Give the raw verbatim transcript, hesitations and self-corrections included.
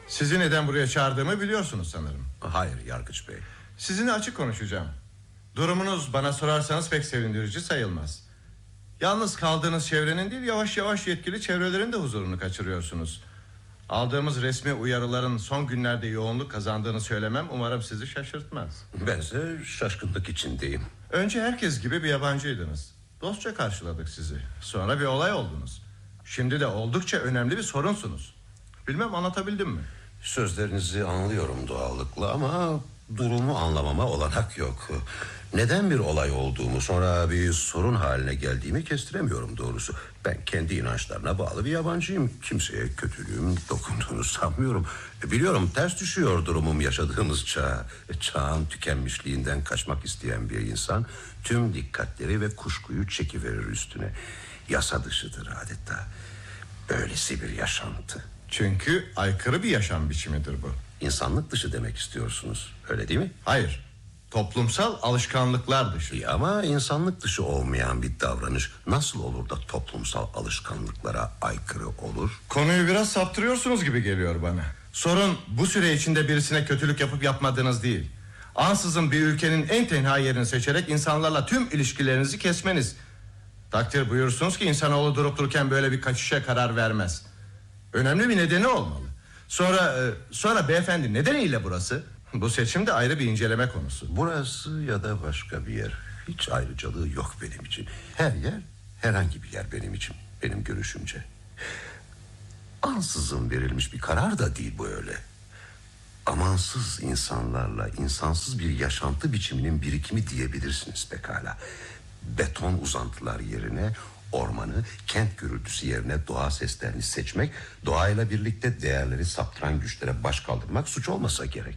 Sizi neden buraya çağırdığımı biliyorsunuz sanırım. Hayır Yargıç Bey. Sizinle açık konuşacağım. Durumunuz bana sorarsanız pek sevindirici sayılmaz. Yalnız kaldığınız çevrenin değil, yavaş yavaş yetkili çevrelerin de huzurunu kaçırıyorsunuz. Aldığımız resmi uyarıların son günlerde yoğunluk kazandığını söylemem umarım sizi şaşırtmaz. Bense şaşkınlık içindeyim. Önce herkes gibi bir yabancıydınız. Dostça karşıladık sizi. Sonra bir olay oldunuz. Şimdi de oldukça önemli bir sorunsunuz. Bilmem anlatabildim mi? Sözlerinizi anlıyorum doğallıkla ama durumu anlamama olanak yok. Neden bir olay olduğumu, sonra bir sorun haline geldiğimi kestiremiyorum doğrusu. Ben kendi inançlarına bağlı bir yabancıyım. Kimseye kötülüğüm dokunduğunu sanmıyorum. Biliyorum ters düşüyor durumum yaşadığımız çağa. Çağın tükenmişliğinden kaçmak isteyen bir insan tüm dikkatleri ve kuşkuyu çekiverir üstüne. Yasa dışıdır adeta. Böylesi bir yaşantı. Çünkü aykırı bir yaşam biçimidir bu. İnsanlık dışı demek istiyorsunuz, öyle değil mi? Hayır, toplumsal alışkanlıklar dışı. İyi ama insanlık dışı olmayan bir davranış nasıl olur da toplumsal alışkanlıklara aykırı olur? Konuyu biraz saptırıyorsunuz gibi geliyor bana. Sorun bu süre içinde birisine kötülük yapıp yapmadığınız değil. Ansızın bir ülkenin en tenha yerini seçerek insanlarla tüm ilişkilerinizi kesmeniz. Takdir buyursunuz ki insanoğlu durup dururken böyle bir kaçışa karar vermez. Önemli bir nedeni olmalı. Sonra sonra beyefendi nedeniyle burası? Bu seçim de ayrı bir inceleme konusu. Burası ya da başka bir yer, hiç ayrıcalığı yok benim için. Her yer, herhangi bir yer benim için, benim görüşümce. Ansızın verilmiş bir karar da değil bu öyle. Amansız insanlarla insansız bir yaşantı biçiminin birikimi diyebilirsiniz pekala. Beton uzantılar yerine ormanı, kent gürültüsü yerine doğa seslerini seçmek, doğayla birlikte değerleri saptıran güçlere baş kaldırmak suç olmasa gerek.